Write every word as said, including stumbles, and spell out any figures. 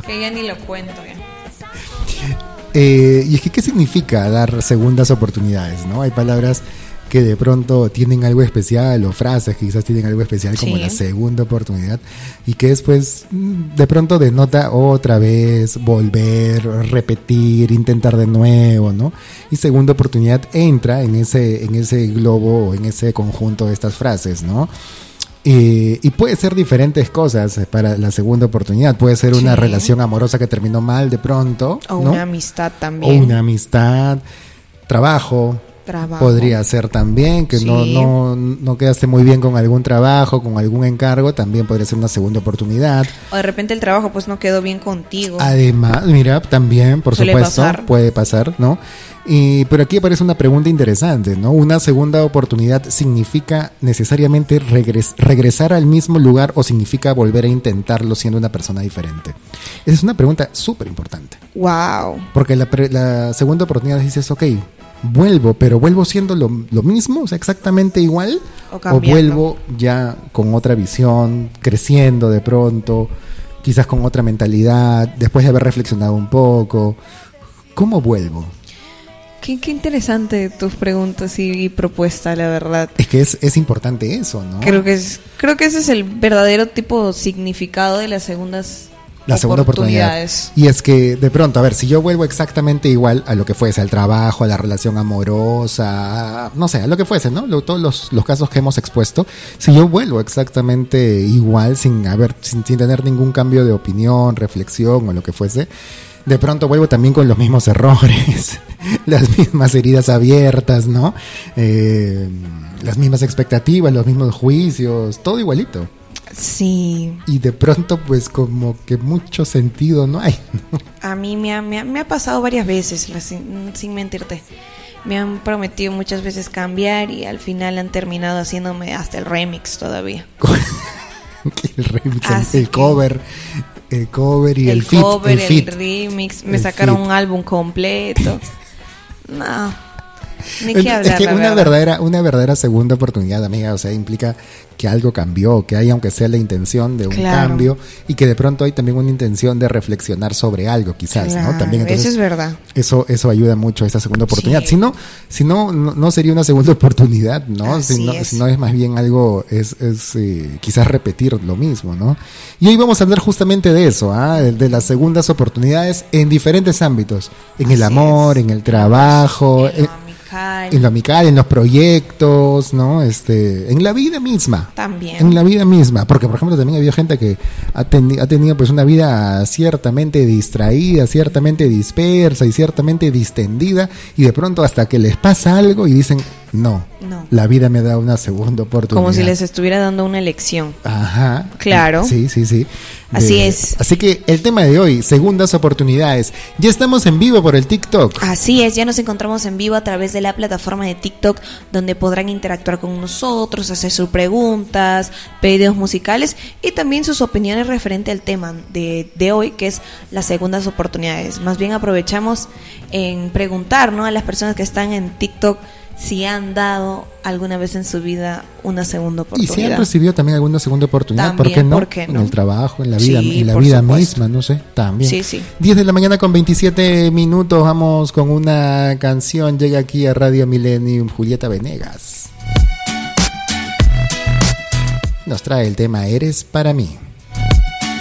Que ya ni lo cuento ya. Eh, y es que, ¿qué significa dar segundas oportunidades, no? Hay palabras que de pronto tienen algo especial o frases que quizás tienen algo especial como Sí. la segunda oportunidad y que después de pronto denota otra vez, volver, repetir, intentar de nuevo, ¿no? Y segunda oportunidad entra en ese, en ese globo o en ese conjunto de estas frases, ¿no? Y, y puede ser diferentes cosas para la segunda oportunidad. Puede ser una Sí. relación amorosa que terminó mal de pronto, O ¿no? una amistad O también. una amistad, trabajo. Trabajo. Podría ser también que Sí. no, no, no quedaste muy bien con algún trabajo, con algún encargo, también podría ser una segunda oportunidad. O de repente el trabajo pues no quedó bien contigo. Además, mira, también, por Suele supuesto, pasar. puede pasar, ¿no? Y, pero aquí aparece una pregunta interesante, ¿no? ¿Una segunda oportunidad significa necesariamente regres- regresar al mismo lugar o significa volver a intentarlo siendo una persona diferente? Esa es una pregunta súper importante. Wow. Porque la, pre- la segunda oportunidad dices, ok, vuelvo, pero vuelvo siendo lo, lo mismo, o sea, exactamente igual, O o cambiando. vuelvo ya con otra visión, creciendo de pronto, quizás con otra mentalidad, después de haber reflexionado un poco. ¿Cómo vuelvo? Qué, qué interesante tus preguntas y, y propuesta, la verdad. Es que es, es importante eso, ¿no? Creo que es, creo que ese es el verdadero tipo significado de las segundas La segunda oportunidad. oportunidades. Y es que de pronto, a ver, si yo vuelvo exactamente igual a lo que fuese, al trabajo, a la relación amorosa, a- no sé, a lo que fuese, ¿no? Lo- todos los, los casos que hemos expuesto, si yo vuelvo exactamente igual, sin haber, sin, sin tener ningún cambio de opinión, reflexión o lo que fuese, de pronto vuelvo también con los mismos errores, las mismas heridas abiertas, ¿no? Eh, las mismas expectativas, los mismos juicios, todo igualito. Sí, Y de pronto, pues como que mucho sentido no hay, ¿no? a mí me ha, me ha, me ha pasado varias veces, la- sin, sin mentirte. Me han prometido muchas veces cambiar y al final han terminado haciéndome hasta el remix todavía. el remix, Así el, el que- cover, el cover y el, el fit, cover, el el, fit. remix, me El sacaron fit. un álbum completo. No, ni Es qué hablar, que la una verdad. verdadera, una verdadera segunda oportunidad, amiga, o sea, implica que algo cambió, que hay aunque sea la intención de un Claro. cambio y que de pronto hay también una intención de reflexionar sobre algo, quizás, Claro, ¿no? También entonces, eso es verdad. Eso, eso ayuda mucho a esta segunda oportunidad. Sí. Si no, si no, no, no sería una segunda oportunidad, ¿no? Así Si no, es. si no es más bien algo, es, es eh, quizás repetir lo mismo, ¿no? Y hoy vamos a hablar justamente de eso, ¿ah? De, de las segundas oportunidades en diferentes ámbitos, en el Así amor, es. en el trabajo, En lo en, amical. en lo amical, en los proyectos, ¿no? Este, en la vida misma. También. En la vida misma, porque por ejemplo también había gente que ha, teni- ha tenido pues una vida ciertamente distraída, ciertamente dispersa y ciertamente distendida y de pronto hasta que les pasa algo y dicen, no, No. la vida me da una segunda oportunidad. Como si les estuviera dando una lección. Ajá. Claro. Sí, sí, sí. Así es. Así que el tema de hoy, segundas oportunidades. Ya estamos en vivo por el TikTok. Así es, ya nos encontramos en vivo a través de la plataforma de TikTok, donde podrán interactuar con nosotros, hacer sus preguntas, pedidos musicales y también sus opiniones referente al tema de, de hoy, que es las segundas oportunidades. Más bien aprovechamos en preguntar, ¿no?, a las personas que están en TikTok si han dado alguna vez en su vida una segunda Y oportunidad. si han recibido también alguna segunda oportunidad, ¿por qué También, no? ¿por qué no? En el trabajo, en la vida, Sí, en la por vida supuesto. misma, no sé, también. Sí, sí. diez de la mañana con veintisiete minutos, vamos con una canción, llega aquí a Radio Millennium Julieta Venegas. Nos trae el tema Eres para mí.